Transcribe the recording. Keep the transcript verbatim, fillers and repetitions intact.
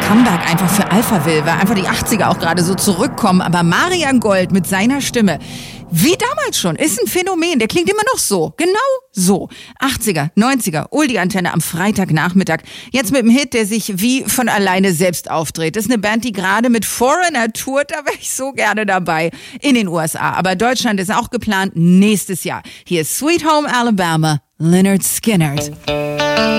Comeback einfach für Alphaville, weil einfach die achtziger auch gerade so zurückkommen. Aber Marian Gold mit seiner Stimme, wie damals schon, ist ein Phänomen. Der klingt immer noch so, genau so. achtziger, neunziger, Oldie-Antenne am Freitagnachmittag. Jetzt mit dem Hit, der sich wie von alleine selbst aufdreht. Das ist eine Band, die gerade mit Foreigner tourt. Da wäre ich so gerne dabei in den U S A. Aber Deutschland ist auch geplant nächstes Jahr. Hier ist Sweet Home Alabama, Lynyrd Skynyrd.